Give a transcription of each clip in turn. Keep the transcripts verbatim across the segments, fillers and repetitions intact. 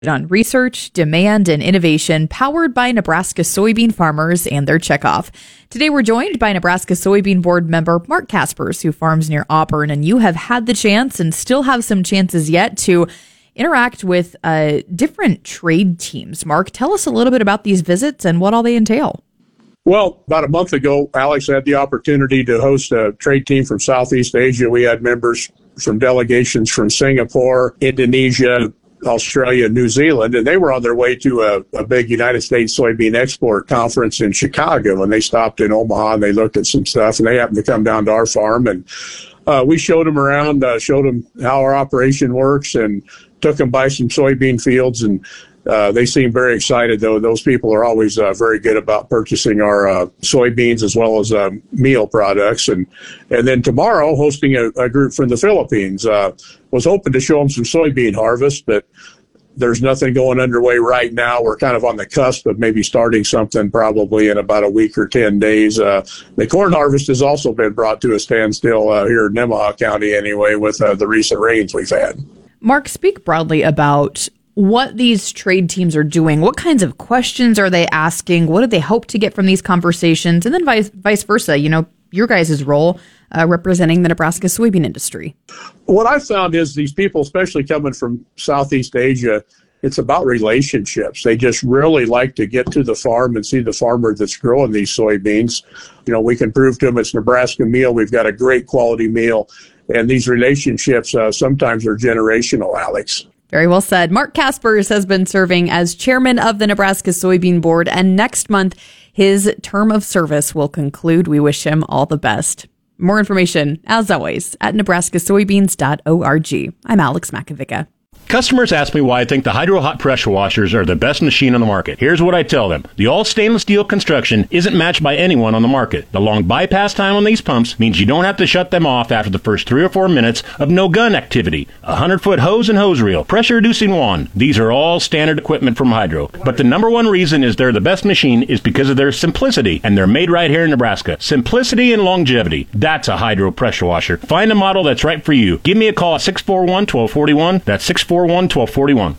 on research, demand, and innovation powered by Nebraska soybean farmers and their checkoff. Today, we're joined by Nebraska Soybean Board member Mark Kaspers, who farms near Auburn, and you have had the chance and still have some chances yet to interact with uh, different trade teams. Mark, tell us a little bit about these visits and what all they entail. Well, about a month ago, Alex had the opportunity to host a trade team from Southeast Asia. We had members from delegations from Singapore, Indonesia, Australia, New Zealand, and they were on their way to a, a big United States soybean export conference in Chicago. And they stopped in Omaha and they looked at some stuff, and they happened to come down to our farm. And uh, we showed them around, uh, showed them how our operation works, and took them by some soybean fields. And uh, they seem very excited, though. Those people are always uh, very good about purchasing our uh, soybeans as well as uh, meal products. And and then tomorrow, hosting a, a group from the Philippines. Uh, was hoping to show them some soybean harvest, but there's nothing going underway right now. We're kind of on the cusp of maybe starting something probably in about a week or ten days. Uh, the corn harvest has also been brought to a standstill uh, here in Nemaha County anyway with uh, the recent rains we've had. Mark, speak broadly about what these trade teams are doing. What kinds of questions are they asking? What do they hope to get from these conversations? And then vice, vice versa, you know, your guys' role uh, representing the Nebraska soybean industry. What I've found is these people, especially coming from Southeast Asia, it's about relationships. They just really like to get to the farm and see the farmer that's growing these soybeans. You know, we can prove to them it's Nebraska meal. We've got a great quality meal. And these relationships uh, sometimes are generational, Alex. Very well said. Mark Kaspers has been serving as chairman of the Nebraska Soybean Board, and next month his term of service will conclude. We wish him all the best. More information, as always, at nebraska soybeans dot org. I'm Alex Makovica. Customers ask me why I think the Hydro Hot pressure washers are the best machine on the market. Here's what I tell them. The all stainless steel construction isn't matched by anyone on the market. The long bypass time on these pumps means you don't have to shut them off after the first three or four minutes of no gun activity. A hundred foot hose and hose reel, pressure reducing wand. These are all standard equipment from Hydro. But the number one reason is they're the best machine is because of their simplicity, and they're made right here in Nebraska. Simplicity and longevity. That's a Hydro pressure washer. Find a model that's right for you. Give me a call at six four one, one two four one. That's six four one, one two four one.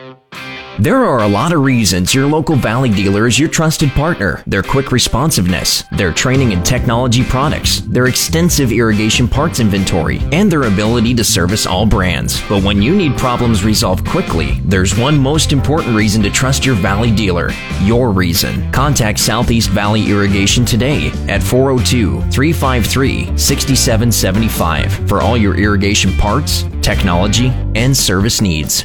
There are a lot of reasons your local Valley dealer is your trusted partner. Their quick responsiveness, their training and technology products, their extensive irrigation parts inventory, and their ability to service all brands. But when you need problems resolved quickly, there's one most important reason to trust your Valley dealer. Your reason. Contact Southeast Valley Irrigation today at four oh two, three five three, six seven seven five for all your irrigation parts, technology, and service needs.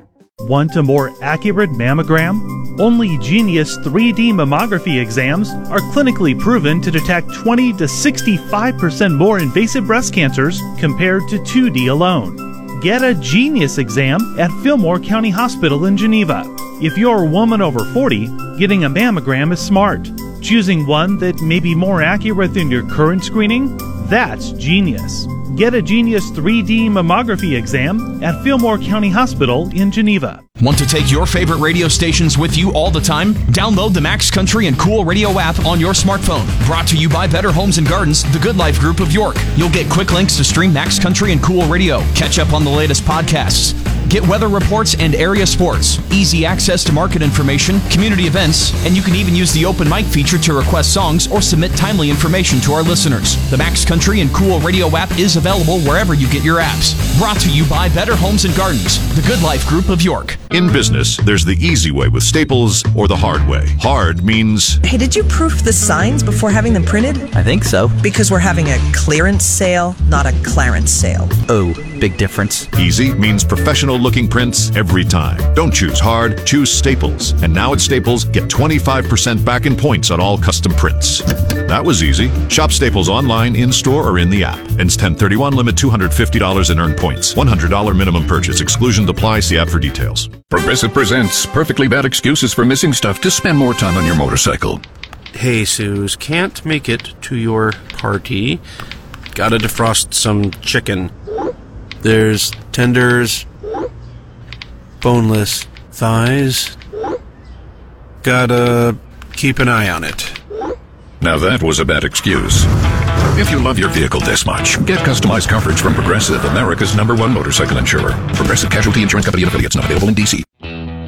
Want a more accurate mammogram? Only Genius three D mammography exams are clinically proven to detect twenty to sixty-five percent more invasive breast cancers compared to two D alone. Get a Genius exam at Fillmore County Hospital in Geneva. If you're a woman over forty, getting a mammogram is smart. Choosing one that may be more accurate than your current screening? That's genius. Get a Genius three D mammography exam at Fillmore County Hospital in Geneva. Want to take your favorite radio stations with you all the time? Download the Max Country and Cool Radio app on your smartphone. Brought to you by Better Homes and Gardens, the Good Life Group of York. You'll get quick links to stream Max Country and Cool Radio, catch up on the latest podcasts, get weather reports and area sports, easy access to market information, community events, and you can even use the open mic feature to request songs or submit timely information to our listeners. The Max Country and Cool Radio app is available wherever you get your apps. Brought to you by Better Homes and Gardens, the Good Life Group of York. In business, there's the easy way with Staples or the hard way. Hard means... Hey, did you proof the signs before having them printed? I think so. Because we're having a clearance sale, not a clarence sale. Oh, big difference. Easy means professional-looking prints every time. Don't choose hard, choose Staples. And now at Staples, get twenty-five percent back in points on all custom prints. That was easy. Shop Staples online, in-store, or in the app. Ends ten thirty-one, limit two hundred fifty dollars in earned points. one hundred dollars minimum purchase. Exclusions apply. See app for details. Progressive presents perfectly bad excuses for missing stuff to spend more time on your motorcycle. Hey, Suze, can't make it to your party. Gotta defrost some chicken. There's tenders, boneless thighs. Gotta keep an eye on it. Now that was a bad excuse. If you love your vehicle this much, get customized coverage from Progressive, America's number one motorcycle insurer. Progressive Casualty Insurance Company and affiliates, not available in D C